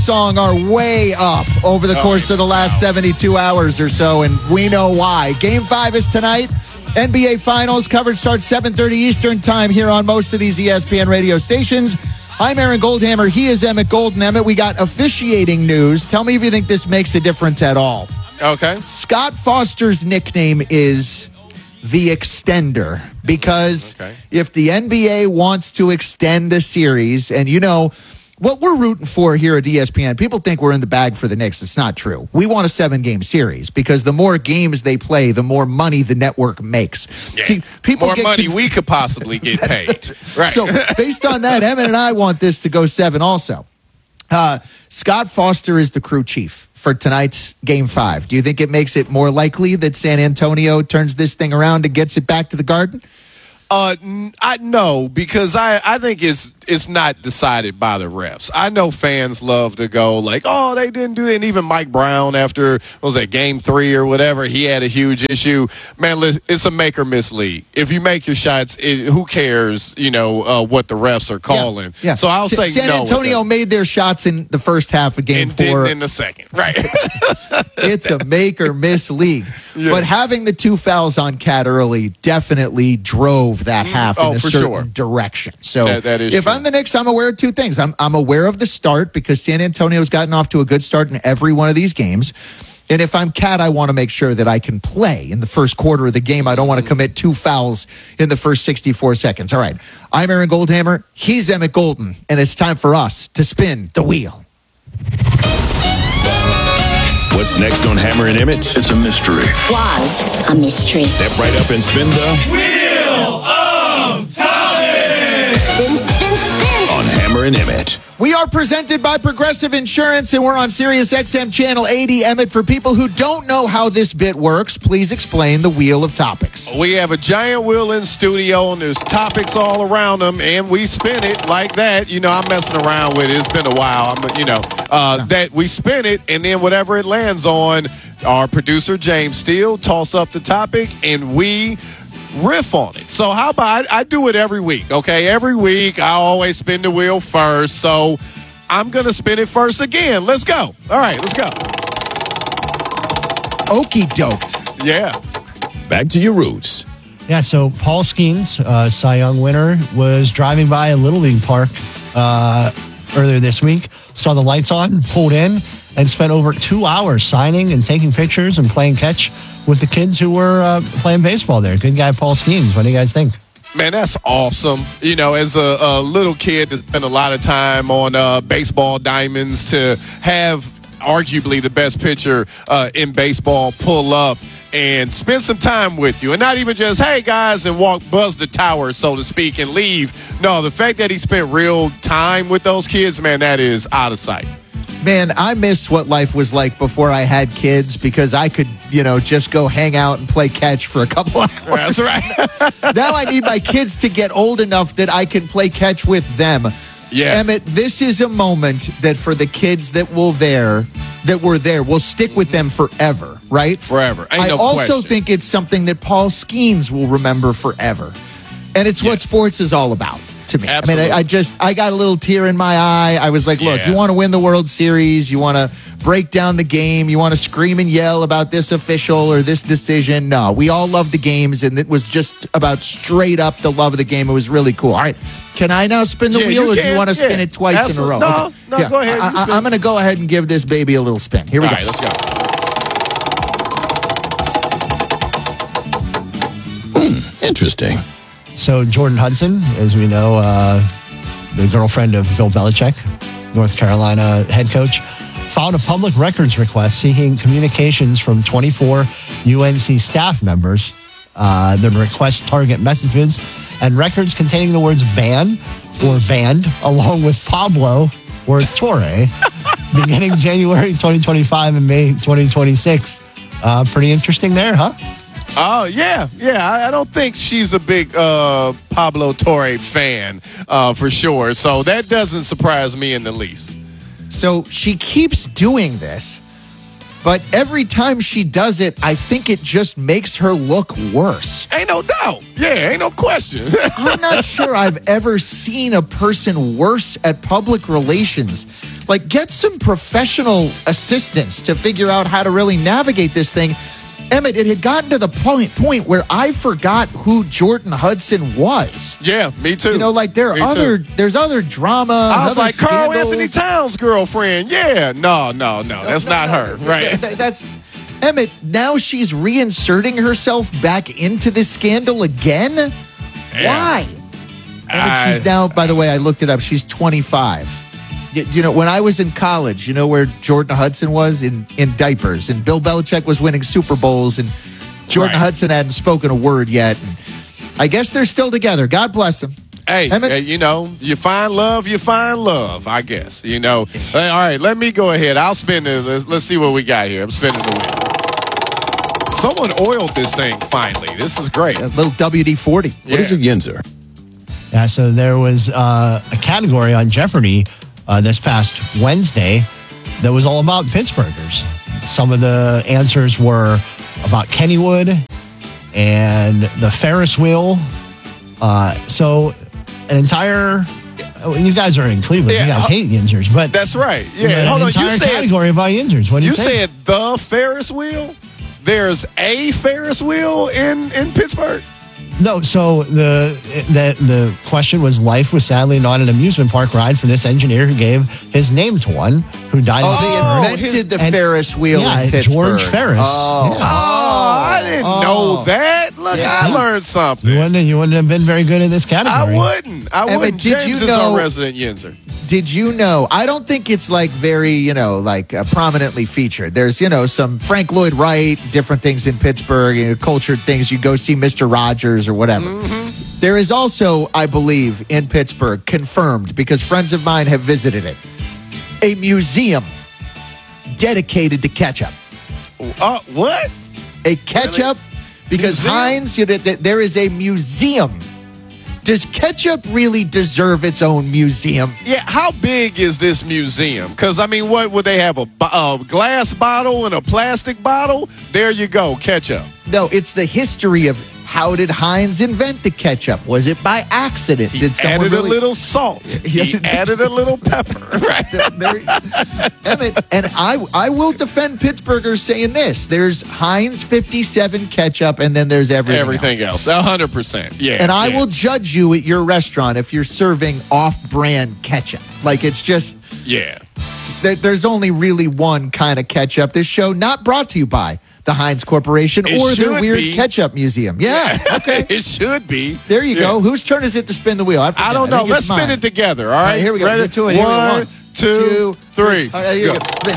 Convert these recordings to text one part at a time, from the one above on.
song are way up over the course of the last 72 hours or so, and we know why. Game 5 is tonight. NBA Finals coverage starts 7:30 Eastern time here on most of these ESPN radio stations. I'm Aaron Goldhammer. He is Emmett Golden. Emmett, we got officiating news. Tell me if you think this makes a difference at all. Okay. Scott Foster's nickname is the Extender because if the NBA wants to extend a series, and you know what we're rooting for here at ESPN, people think we're in the bag for the Knicks. It's not true. We want a 7-game series because the more games they play, the more money the network makes. Yeah. See, people more money we could possibly get paid. Right. So based on that, Emmett and I want this to go 7 also. Scott Foster is the crew chief for tonight's Game 5. Do you think it makes it more likely that San Antonio turns this thing around and gets it back to the Garden? No, because I think it's not decided by the refs. I know fans love to go like, oh, they didn't do it. And even Mike Brown after, what was that, Game 3 or whatever, he had a huge issue. Man, listen, it's a make or miss league. If you make your shots, who cares, what the refs are calling. Yeah. So I'll say San no. San Antonio made their shots in the first half of Game 4. Didn't in the second. Right. It's a make or miss league. Yeah. But having the 2 fouls on Cat early definitely drove that half in a certain direction. So that is if true. I'm the Knicks, I'm aware of 2 things. I'm aware of the start because San Antonio's gotten off to a good start in every one of these games. And if I'm Cat, I want to make sure that I can play in the first quarter of the game. I don't want to commit 2 fouls in the first 64 seconds. All right. I'm Aaron Goldhammer. He's Emmett Golden. And it's time for us to spin the wheel. What's next on Hammer and Emmett? It's a mystery. Was a mystery. Step right up and spin the Wheel of Topics! Spin, spin, spin. on Hammer and Emmett. We are presented by Progressive Insurance, and we're on Sirius XM Channel 80. Emmett, for people who don't know how this bit works, please explain the Wheel of Topics. We have a giant wheel in studio, and there's topics all around them, and we spin it like that. I'm messing around with it. It's been a while. That we spin it, and then whatever it lands on, our producer, James Steele, toss up the topic, and we riff on it. So how about I do it every week, okay? Every week, I always spin the wheel first, so I'm going to spin it first again. Let's go. All right, let's go. Okie doked. Yeah. Back to your roots. Yeah, so Paul Skeens, Cy Young winner, was driving by a Little League park earlier this week, saw the lights on, pulled in, and spent over 2 hours signing and taking pictures and playing catch with the kids who were playing baseball there. Good guy, Paul Skeens. What do you guys think? Man, that's awesome. As a little kid that spent a lot of time on baseball diamonds, to have arguably the best pitcher in baseball pull up and spend some time with you. And not even just, hey, guys, and buzz the tower, so to speak, and leave. No, the fact that he spent real time with those kids, man, that is out of sight. Man, I miss what life was like before I had kids because I could, just go hang out and play catch for a couple hours. That's right. Now I need my kids to get old enough that I can play catch with them. Yes. Emmett, this is a moment that for the kids that were there, will stick with them forever, right? Forever. Ain't I no also question. think it's something that Paul Skeens will remember forever. And it's what sports is all about. To me. Absolutely. I mean, I got a little tear in my eye. I was like, look, you want to win the World Series, you want to break down the game, you want to scream and yell about this official or this decision. No, we all love the games, and it was just about straight up the love of the game. It was really cool. All right, can I now spin the wheel, or do you want to spin it twice in a row? No, go ahead. I'm going to go ahead and give this baby a little spin. Here we go. All right, let's go. Interesting. So Jordan Hudson, as we know, the girlfriend of Bill Belichick, North Carolina head coach, filed a public records request seeking communications from 24 UNC staff members. The request target messages and records containing the words ban or banned, along with Pablo or Torre, beginning January 2025 and May 2026. Pretty interesting there, huh? Oh, yeah. I don't think she's a big Pablo Torre fan, for sure. So that doesn't surprise me in the least. So she keeps doing this. But every time she does it, I think it just makes her look worse. Ain't no doubt. Yeah, ain't no question. I'm not sure I've ever seen a person worse at public relations. Like, get some professional assistance to figure out how to really navigate this thing. Emmett, it had gotten to the point where I forgot who Jordan Hudson was. Yeah, me too. You know, like there's other drama. I was like, Carl scandals. Anthony Towns' girlfriend. Yeah, no, that's not her. Right. That's Emmett. Now she's reinserting herself back into this scandal again. Why? Emmett, she's now, by the way, I looked it up. She's 25. You know, when I was in college, you know where Jordan Hudson was? In diapers. And Bill Belichick was winning Super Bowls, and Jordan Hudson hadn't spoken a word yet. And I guess they're still together. God bless them. Hey, you know, you find love, I guess. You know. All right, let me go ahead. I'll spin it. Let's see what we got here. I'm spinning the wheel. Someone oiled this thing finally. This is great. A little WD-40. What is a Yinzer? Yeah, so there was a category on Jeopardy this past Wednesday that was all about Pittsburghers. Some of the answers were about Kennywood and the Ferris wheel. So an entire... You guys are in Cleveland. Yeah, you guys hate Yinzers, but... That's right. Yeah, hold on. You said category about Yinzers. What do you think? You said the Ferris wheel? There's a Ferris wheel in Pittsburgh? No, so the question was, life was sadly not an amusement park ride for this engineer who gave his name to one who died in Pittsburgh. They invented the Ferris wheel in Pittsburgh. George Ferris. I didn't know that. Look, I learned something. You wouldn't have been very good in this category. I wouldn't. James is our resident Yinzer. Did you know? I don't think it's like very, prominently featured. There's, some Frank Lloyd Wright, different things in Pittsburgh, cultured things. You go see Mr. Rogers or whatever. Mm-hmm. There is also, I believe, in Pittsburgh, confirmed, because friends of mine have visited it, a museum dedicated to ketchup. What? A ketchup, because museum? Heinz, there is a museum. Does ketchup really deserve its own museum? Yeah, how big is this museum? Because, what would they have, a glass bottle and a plastic bottle? There you go, ketchup. No, it's the history of how did Heinz invent the ketchup? Was it by accident? Did someone added a little salt. He added a little pepper. Emmett, and I will defend Pittsburghers saying this. There's Heinz 57 ketchup, and then there's everything else. 100%. Yeah. And I will judge you at your restaurant if you're serving off-brand ketchup. Like, it's just... Yeah. There's only really one kind of ketchup. This show not brought to you by the Heinz Corporation or their weird ketchup museum. Yeah, okay. It should be. There you go. Whose turn is it to spin the wheel? I don't know. Let's spin it together, all right? Here we go. Ready? To it. One, two, three. All right, here you go. Spin.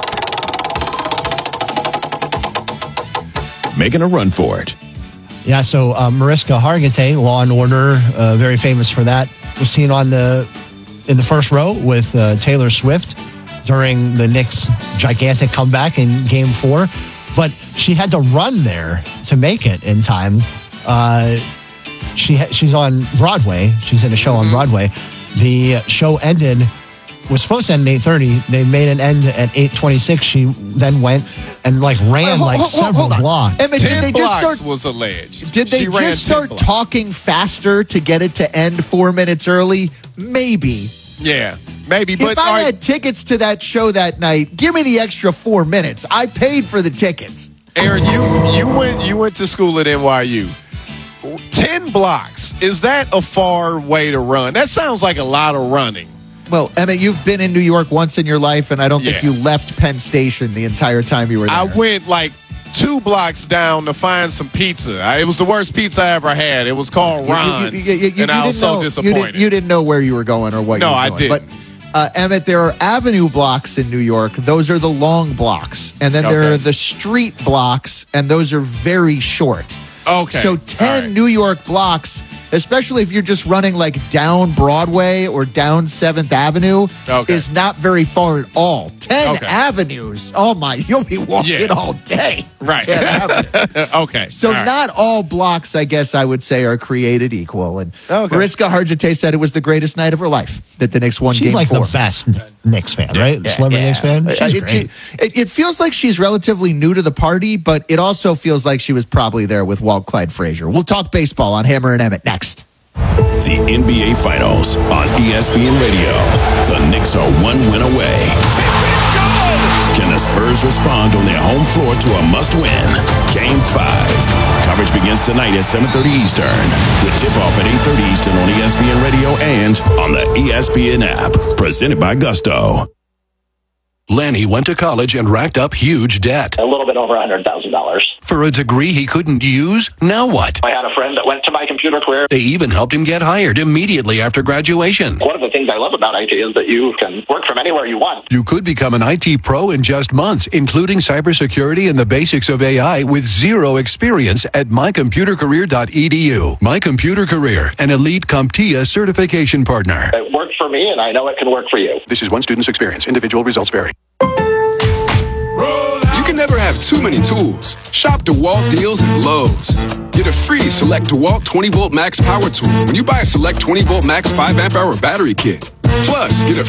Making a run for it. Yeah, so Mariska Hargitay, Law & Order, very famous for that, was seen in the first row with Taylor Swift during the Knicks' gigantic comeback in Game 4. But she had to run there to make it in time. She's on Broadway. She's in a show on Broadway. The show was supposed to end at 8:30. They made an end at 8:26. She then went and ran several blocks. 10 blocks was alleged. Did they just start talking faster to get it to end 4 minutes early? Maybe. Yeah. Maybe, but if I had tickets to that show that night, give me the extra 4 minutes. I paid for the tickets. Aaron, you went to school at NYU. 10 blocks, is that a far way to run? That sounds like a lot of running. Well, Emmett, you've been in New York once in your life, and I don't think you left Penn Station the entire time you were there. I went 2 blocks down to find some pizza. It was the worst pizza I ever had. It was called Ron's, and I was so disappointed. You didn't know where you were going or what you were doing. No, I didn't. But, Emmett, there are avenue blocks in New York. Those are the long blocks. And then there are the street blocks, and those are very short. Okay. So 10 New York blocks, especially if you're just running down Broadway or down 7th Avenue, is not very far at all. 10 10 Okay. avenues. Oh my, you'll be walking Yeah. all day. Right. 10 avenues. Okay. So All right. not all blocks, I guess I would say, are created equal. And Okay. Mariska Hargitay said it was the greatest night of her life that the Knicks won She's Game like 4. the best Knicks fan, right? Celebrity Knicks fan. She's great. It feels like she's relatively new to the party, but it also feels like she was probably there with Walt Clyde Frazier. We'll talk baseball on Hammer and Emmett next. The NBA Finals on ESPN Radio. The Knicks are one win away. Can the Spurs respond on their home floor to a must-win? Game 5. Coverage begins tonight at 7:30 Eastern. With tip-off at 8:30 Eastern on ESPN Radio and on the ESPN app. Presented by Gusto. Lanny went to college and racked up huge debt. A little bit over $100,000. For a degree he couldn't use? Now what? I had a friend that went to my computer career. They even helped him get hired immediately after graduation. One of the things I love about IT is that you can work from anywhere you want. You could become an IT pro in just months, including cybersecurity and the basics of AI with zero experience at mycomputercareer.edu. My Computer Career, an elite CompTIA certification partner. It worked for me, and I know it can work for you. This is one student's experience. Individual results vary. You can never have too many tools. Shop DeWalt deals at Lowe's. Get a free Select DeWalt 20-volt max power tool when you buy a Select 20-volt max 5 amp hour battery kit. Plus, get a